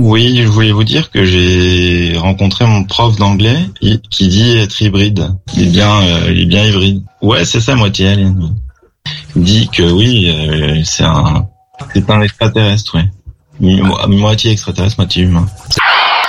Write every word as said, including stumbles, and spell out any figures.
Oui, je voulais vous dire que j'ai rencontré mon prof d'anglais qui dit être hybride. Il est bien, euh, il est bien hybride. Ouais, c'est ça, moitié alien. Il dit que oui, euh, c'est un, c'est un extraterrestre, ouais. Mo- Moitié extraterrestre, moitié humain.